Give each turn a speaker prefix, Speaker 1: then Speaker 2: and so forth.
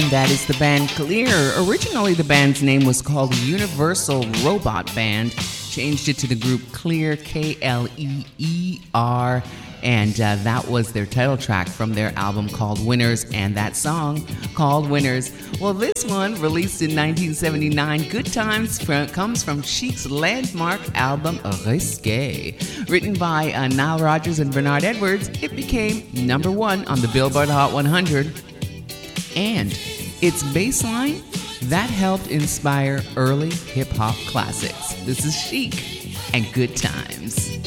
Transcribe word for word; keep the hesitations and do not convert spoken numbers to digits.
Speaker 1: That is the band Clear. Originally, the band's name was called Universal Robot Band. Changed it to the group Clear, K L E E R. And uh, that was their title track from their album called Winners, and that song called Winners. Well, this one, released in nineteen seventy-nine, Good Times, from, comes from Chic's landmark album Risque. Written by uh, Nile Rodgers and Bernard Edwards, it became number one on the Billboard Hot one hundred. And its bass line, that helped inspire early hip-hop classics. This is Chic and Good Times.